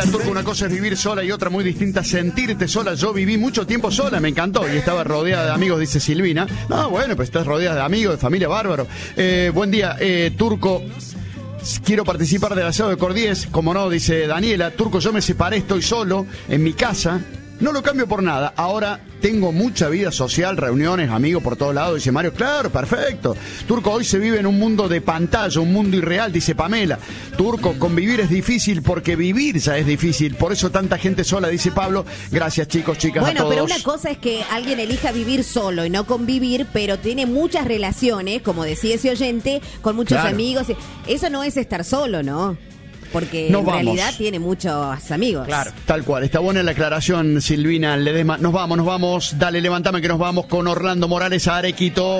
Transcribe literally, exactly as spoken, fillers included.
Hola, Turco, una cosa es vivir sola y otra muy distinta, sentirte sola. Yo viví mucho tiempo sola, me encantó, y estaba rodeada de amigos, dice Silvina. No, bueno, pues estás rodeada de amigos, de familia, bárbaro. Eh, buen día, eh, Turco. Quiero participar del asado de Cordiés, como no, dice Daniela. Turco, yo me separé, estoy solo en mi casa. No lo cambio por nada. Ahora tengo mucha vida social, reuniones, amigos por todos lados. Dice Mario, claro, perfecto. Turco, hoy se vive en un mundo de pantalla, un mundo irreal, dice Pamela. Turco, convivir es difícil porque vivir ya es difícil. Por eso tanta gente sola, dice Pablo. Gracias, chicos, chicas, bueno, a todos. Pero una cosa es que alguien elija vivir solo y no convivir, pero tiene muchas relaciones, como decía ese oyente, con muchos Claro. amigos. Eso no es estar solo, ¿no? Porque Nos en vamos. realidad tiene muchos amigos. Claro. Tal cual. Está buena la aclaración, Silvina Ledesma. Nos vamos, nos vamos. Dale, levántame que nos vamos con Orlando Morales a Arequito.